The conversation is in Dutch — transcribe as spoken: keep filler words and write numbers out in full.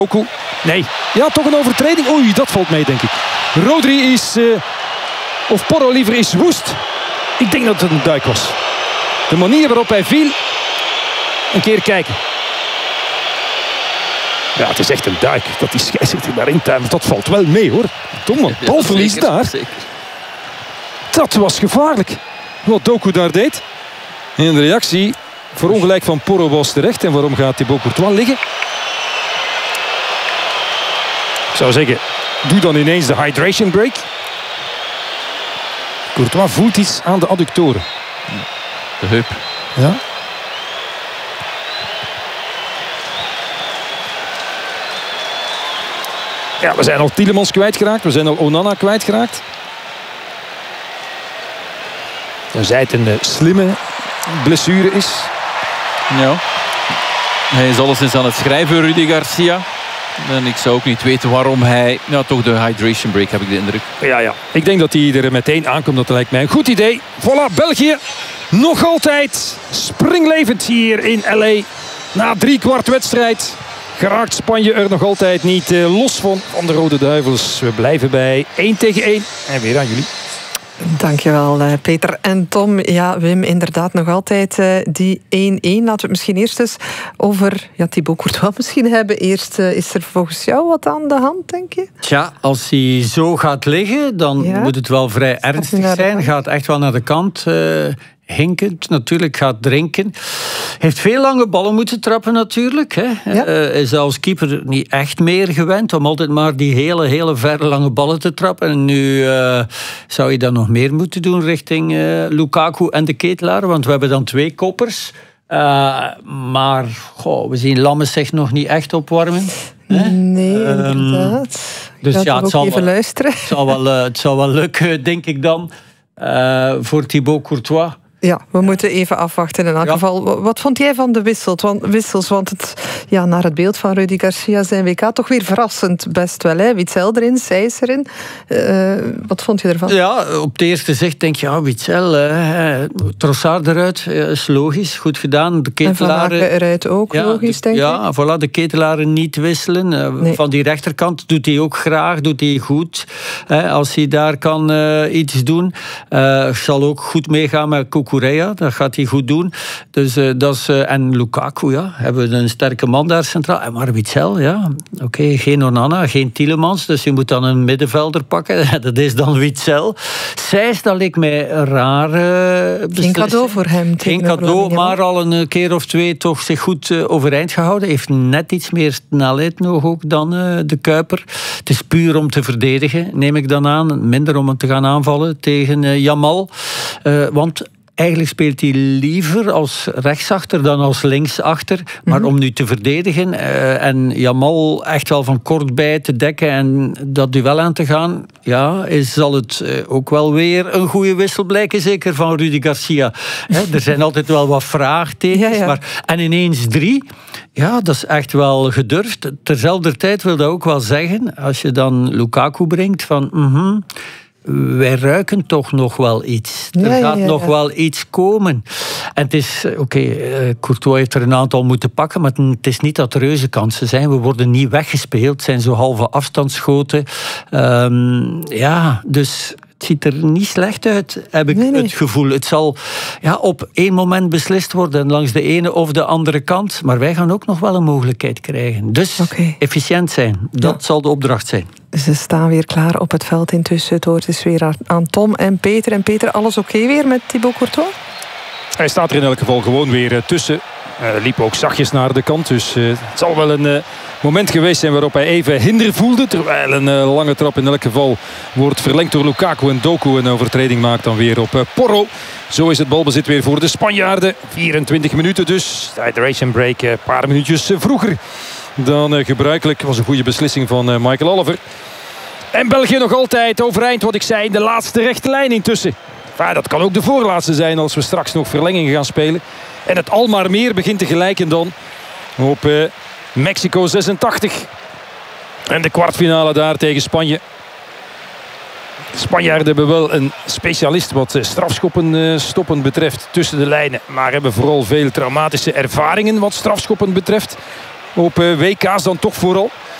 Doku. Nee, ja, toch een overtreding. Oei, dat valt mee, denk ik. Rodri is, uh, of Porro liever, is woest. Ik denk dat het een duik was. De manier waarop hij viel. Een keer kijken. Ja, het is echt een duik. Dat die scheidsrechter daarin tuimelt. Dat valt wel mee, hoor. Domme balverlies ja, daar. Zeker. Dat was gevaarlijk. Wat Doku daar deed. En de reactie voor ongelijk van Porro was terecht. En waarom gaat Thibaut Courtois liggen? Ik zou zeggen, doe dan ineens de hydration break. Courtois voelt iets aan de adductoren. De heup. Ja. Ja, we zijn al Tielemans kwijtgeraakt. We zijn al Onana kwijtgeraakt. Tenzij het een uh, slimme blessure is. Ja. Hij is alleszins aan het schrijven, Rudi Garcia. En ik zou ook niet weten waarom hij... Ja, toch de hydration break, heb ik de indruk. Ja, ja. Ik denk dat hij er meteen aankomt. Dat lijkt mij een goed idee. Voilà, België. Nog altijd springlevend hier in L A. Na drie kwart wedstrijd geraakt Spanje er nog altijd niet uh, los van, van de Rode Duivels. We blijven bij één tegen één. En weer aan jullie. Dankjewel, Peter en Tom. Ja, Wim, inderdaad nog altijd uh, die één-één. Laten we het misschien eerst eens over ja, Thibaut Courtois misschien hebben. Eerst, uh, is er volgens jou wat aan de hand, denk je? Tja, als hij zo gaat liggen, dan ja? moet het wel vrij ernstig zijn. Gaat echt wel naar de kant... Uh, hinkend, natuurlijk gaat drinken. Heeft veel lange ballen moeten trappen natuurlijk. Hè. Ja. Uh, is als keeper niet echt meer gewend om altijd maar die hele, hele verre lange ballen te trappen. En nu uh, zou je dan nog meer moeten doen richting uh, Lukaku en de Ketelaar, want we hebben dan twee koppers. Uh, maar goh, we zien Lammes zich nog niet echt opwarmen. Hè? Nee, um, inderdaad. Dus ja, het zal, even wel, luisteren. Het zal, wel, uh, het zal wel lukken, denk ik dan, uh, voor Thibaut Courtois. Ja, we moeten even afwachten in elk ja. geval. Wat vond jij van de wissels? Want, wissels, want het, ja, naar het beeld van Rudi Garcia zijn W K toch weer verrassend best wel. Hè? Witsel erin, Sijs erin. Uh, wat vond je ervan? Ja, op het eerste zicht denk je, ja, Witsel, uh, Trossard eruit, uh, is logisch, goed gedaan. De Ketelaren, en Van Aken eruit ook, ja, logisch, de, denk ja, ik. Ja, voilà, de Ketelaren niet wisselen. Uh, nee. Van die rechterkant doet hij ook graag, doet hij goed. Uh, als hij daar kan uh, iets doen. Uh, zal ook goed meegaan met Koek. Korea, dat gaat hij goed doen. Dus, uh, dat is, uh, en Lukaku, ja, hebben we een sterke man daar centraal. En maar Witsel, ja, oké, okay, geen Onana, geen Tielemans, dus je moet dan een middenvelder pakken. Dat is dan Witsel. Sijs, dat leek mij raar. Uh, geen cadeau voor hem. Geen cadeau, maar al een keer of twee toch zich goed uh, overeind gehouden. Heeft net iets meer snelheid nog ook dan uh, de Kuiper. Het is puur om te verdedigen, neem ik dan aan. Minder om hem te gaan aanvallen tegen uh, Jamal. Uh, want eigenlijk speelt hij liever als rechtsachter dan als linksachter. Maar mm-hmm. om nu te verdedigen uh, en Jamal echt wel van kort bij te dekken en dat duel aan te gaan, ja, is, zal het uh, ook wel weer een goede wissel blijken, zeker van Rudi Garcia. He, er zijn altijd wel wat vraagtekens. Ja, ja. Maar, en ineens drie, ja, dat is echt wel gedurfd. Terzelfde tijd wil dat ook wel zeggen, als je dan Lukaku brengt, van... Mm-hmm, wij ruiken toch nog wel iets. Er ja, gaat ja, ja. nog wel iets komen. En het is, oké, okay, uh, Courtois heeft er een aantal moeten pakken, maar het is niet dat er reuze kansen zijn. We worden niet weggespeeld. Het zijn zo halve afstandsschoten. Um, ja, dus... Het ziet er niet slecht uit, heb ik nee, nee. het gevoel. Het zal ja, op één moment beslist worden langs de ene of de andere kant. Maar wij gaan ook nog wel een mogelijkheid krijgen. Dus okay. efficiënt zijn, dat ja. zal de opdracht zijn. Ze staan weer klaar op het veld intussen. Het woord is weer aan Tom en Peter. En Peter, alles oké okay weer met Thibaut Courtois? Hij staat er in elk geval gewoon weer uh, tussen. Hij uh, liep ook zachtjes naar de kant. Dus uh, het zal wel een... Uh, moment geweest zijn waarop hij even hinder voelde. Terwijl een uh, lange trap in elk geval wordt verlengd door Lukaku. En Doku een overtreding maakt dan weer op uh, Porro. Zo is het balbezit weer voor de Spanjaarden. vierentwintig minuten dus. De hydration break een uh, paar minuutjes uh, vroeger dan uh, gebruikelijk. Was een goede beslissing van uh, Michael Oliver. En België nog altijd overeind, wat ik zei, in de laatste rechte lijn intussen. Enfin, dat kan ook de voorlaatste zijn als we straks nog verlengingen gaan spelen. En het al maar meer begint te gelijken dan op... Uh, Mexico zesentachtig. En de kwartfinale daar tegen Spanje. De Spanjaarden hebben wel een specialist wat strafschoppen stoppen betreft tussen de lijnen. Maar hebben vooral veel traumatische ervaringen wat strafschoppen betreft. op W K's dan toch vooral.